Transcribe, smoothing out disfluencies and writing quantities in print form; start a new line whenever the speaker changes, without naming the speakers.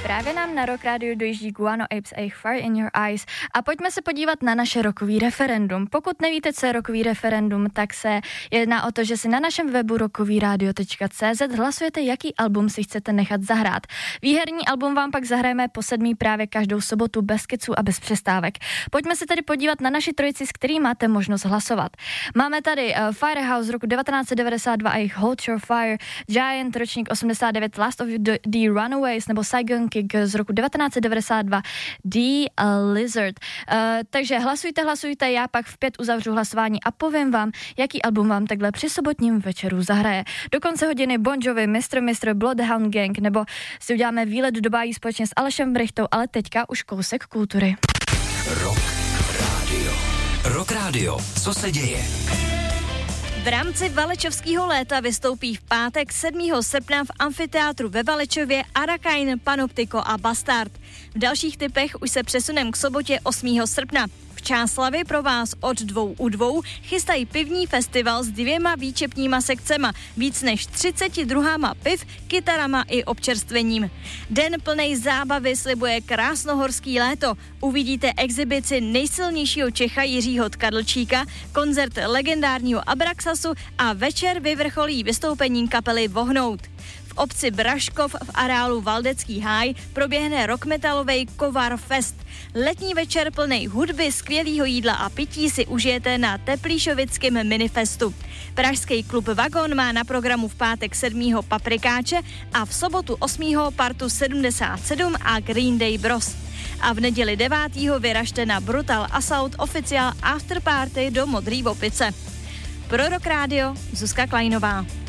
Právě nám na Rock Radio dojíždí Guano Apes a Fire in Your Eyes a pojďme se podívat na naše rockový referendum. Pokud nevíte, co je rockový referendum, tak se jedná o to, že si na našem webu rockovyradio.cz hlasujete, jaký album si chcete nechat zahrát. Výherní album vám pak zahrajeme po 7. právě každou sobotu bez keců a bez přestávek. Pojďme se tedy podívat na naši trojici, s kterým máte možnost hlasovat. Máme tady Firehouse z roku 1992 a jejich Hold Your Fire, Giant ročník 89, Last of the Runaways nebo Saigon Kick z roku 1992, The Lizard. Takže hlasujte, já pak v 5 uzavřu hlasování a povím vám, jaký album vám takhle při sobotním večeru zahraje. Do konce hodiny Bon Jovi, Mr. Bloodhound Gang nebo si uděláme výlet do bájí společně s Alešem Brychtou, ale teďka už kousek kultury.
Rock Radio. Co se děje?
V rámci Valečovského léta vystoupí v pátek 7. srpna v amfiteátru ve Valečově Arakain, Panoptiko a Bastard. V dalších typech už se přesunem k sobotě 8. srpna. V Čáslavi pro vás od 2 u 2 chystají pivní festival s 2 výčepníma sekcema, víc než 30 druhama piv, kytarama i občerstvením. Den plnej zábavy slibuje krásnohorský léto. Uvidíte exibici nejsilnějšího Čecha Jiřího Tkadlčíka, koncert legendárního Abraxasu a večer vyvrcholí vystoupením kapely Vohnout. V obci Braškov v areálu Valdecký háj proběhne rockmetalovej Kovar Fest. Letní večer plnej hudby, skvělýho jídla a pití si užijete na Teplíšovickém minifestu. Pražský klub Vagon má na programu v pátek 7. Paprikáče a v sobotu 8. partu 77 a Green Day Bros. A v neděli 9. vyražte na Brutal Assault Official Afterparty do Modrý Opice. Pro Rock Radio Zuzka Klajnová.